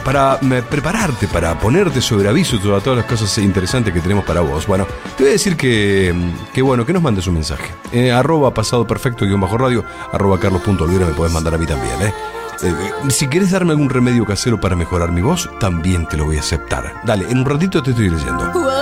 prepararte, para ponerte sobre aviso todas las cosas interesantes que tenemos para vos. Bueno, te voy a decir que nos mandes un mensaje. @pasadoperfecto_radio, @carlos.olvera me podés mandar a mí también, si querés darme algún remedio casero para mejorar mi voz, también te lo voy a aceptar. Dale, en un ratito te estoy leyendo.